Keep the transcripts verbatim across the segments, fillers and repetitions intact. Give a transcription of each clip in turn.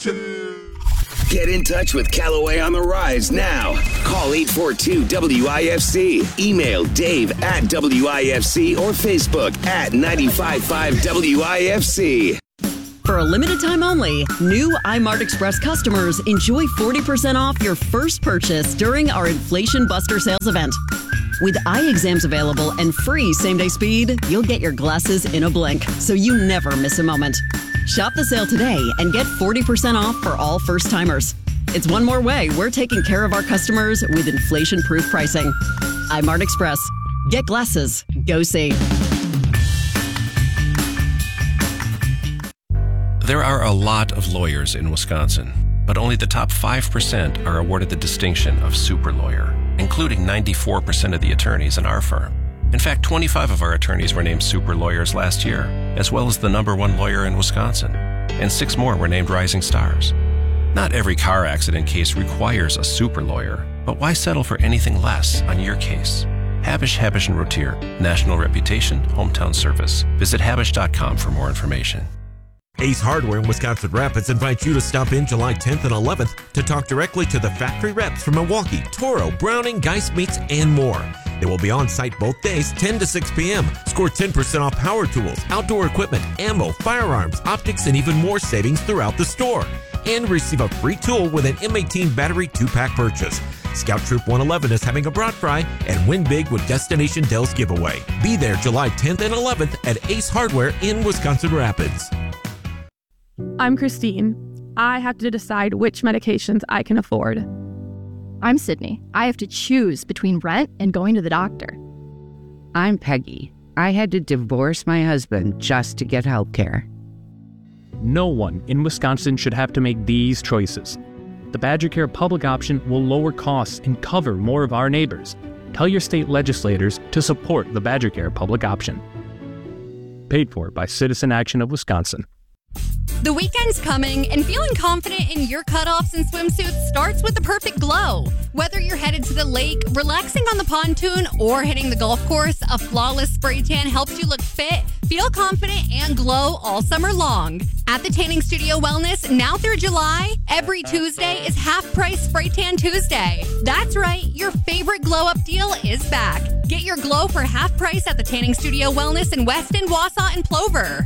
Get in touch with Callaway on the Rise now. Call eight four two W I F C. Email Dave at W I F C or Facebook at nine five five W I F C. For a limited time only, new iMart Express customers enjoy forty percent off your first purchase during our Inflation Buster sales event. With eye exams available and free same-day speed, you'll get your glasses in a blink, so you never miss a moment. Shop the sale today and get forty percent off for all first-timers. It's one more way we're taking care of our customers with inflation-proof pricing. iMart Express. Get glasses. Go see. There are a lot of lawyers in Wisconsin, but only the top five percent are awarded the distinction of super lawyer, including ninety-four percent of the attorneys in our firm. In fact, twenty-five of our attorneys were named super lawyers last year, as well as the number one lawyer in Wisconsin, and six more were named rising stars. Not every car accident case requires a super lawyer, but why settle for anything less on your case? Habish, Habish and Rotier, national reputation, hometown service. Visit habish dot com for more information. Ace Hardware in Wisconsin Rapids invites you to stop in July tenth and eleventh to talk directly to the factory reps from Milwaukee, Toro, Browning, Geist Meats, and more. They will be on site both days, ten to six p.m. Score ten percent off power tools, outdoor equipment, ammo, firearms, optics, and even more savings throughout the store. And receive a free tool with an M eighteen battery two-pack purchase. Scout Troop one eleven is having a brat fry, and win big with Destination Dell's giveaway. Be there July tenth and eleventh at Ace Hardware in Wisconsin Rapids. I'm Christine. I have to decide which medications I can afford. I'm Sydney. I have to choose between rent and going to the doctor. I'm Peggy. I had to divorce my husband just to get health care. No one in Wisconsin should have to make these choices. The Badger Care public option will lower costs and cover more of our neighbors. Tell your state legislators to support the Badger Care public option. Paid for by Citizen Action of Wisconsin. The weekend's coming, and feeling confident in your cutoffs and swimsuits starts with the perfect glow. Whether you're headed to the lake, relaxing on the pontoon, or hitting the golf course, a flawless spray tan helps you look fit, feel confident, and glow all summer long. At the Tanning Studio Wellness, now through July, every Tuesday is half-price Spray Tan Tuesday. That's right, your favorite glow-up deal is back. Get your glow for half price at the Tanning Studio Wellness in Weston, Wausau, and Plover.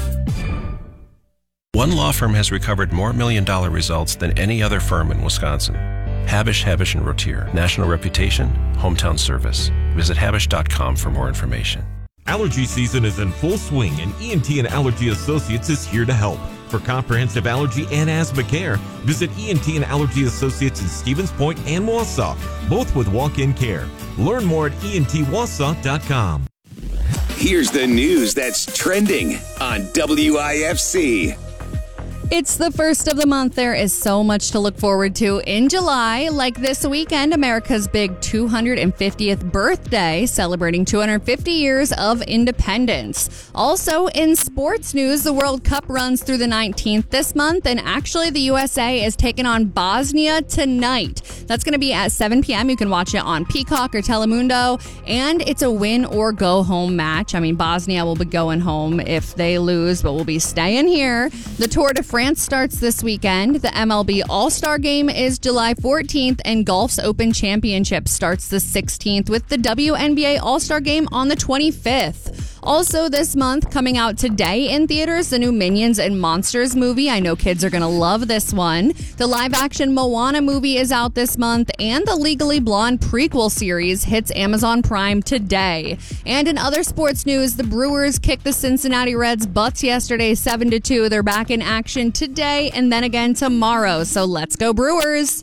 One law firm has recovered more million-dollar results than any other firm in Wisconsin. Habish, Habish and Rotier, national reputation, hometown service. Visit habish dot com for more information. Allergy season is in full swing, and E N T and Allergy Associates is here to help. For comprehensive allergy and asthma care, visit E N T and Allergy Associates in Stevens Point and Wausau, both with walk-in care. Learn more at E N T wausau dot com. Here's the news that's trending on W I F C. It's the first of the month. There is so much to look forward to in July, like this weekend, America's big two hundred fiftieth birthday, celebrating two hundred fifty years of independence. Also, in sports news, the World Cup runs through the nineteenth this month, and actually the U S A is taking on Bosnia tonight. That's going to be at seven p.m. You can watch it on Peacock or Telemundo, and it's a win or go home match. I mean, Bosnia will be going home if they lose, but we'll be staying here. The Tour de France France starts this weekend. The M L B All-Star Game is July fourteenth, and Golf's Open Championship starts the sixteenth, with the W N B A All-Star Game on the twenty-fifth. Also this month, coming out today in theaters, the new Minions and Monsters movie. I know kids are going to love this one. The live-action Moana movie is out this month, and the Legally Blonde prequel series hits Amazon Prime today. And in other sports news, the Brewers kicked the Cincinnati Reds' butts yesterday, seven to two. They're back in action today and then again tomorrow. So let's go Brewers.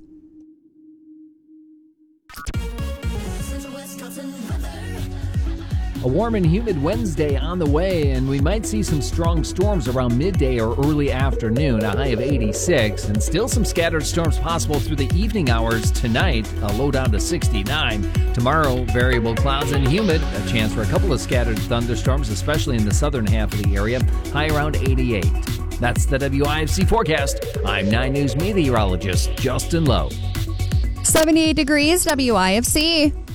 A warm and humid Wednesday on the way, and we might see some strong storms around midday or early afternoon, a high of eighty-six, and still some scattered storms possible through the evening hours tonight, a low down to sixty-nine. Tomorrow, variable clouds and humid, a chance for a couple of scattered thunderstorms, especially in the southern half of the area, high around eighty-eight. That's the W I F C forecast. I'm nine News meteorologist Justin Lowe. seventy-eight degrees, W I F C.